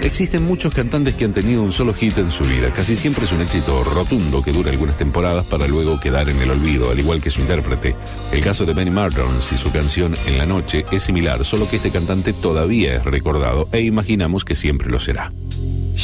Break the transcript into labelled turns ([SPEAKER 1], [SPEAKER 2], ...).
[SPEAKER 1] Existen muchos cantantes que han tenido un solo hit en su vida. Casi siempre es un éxito rotundo que dura algunas temporadas para luego quedar en el olvido, al igual que su intérprete. El caso de Benny Martins y su canción En la noche es similar, solo que este cantante todavía es recordado e imaginamos que siempre lo será.